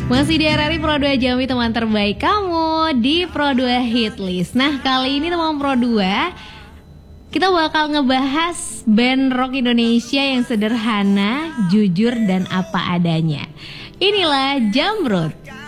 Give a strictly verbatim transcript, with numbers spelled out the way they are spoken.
Masih di R R I Pro dua Jambi, teman terbaik kamu di Pro dua Hitlist. Nah, kali ini teman Pro dua, kita bakal ngebahas band rock Indonesia yang sederhana, jujur, dan apa adanya. Inilah Jamrud.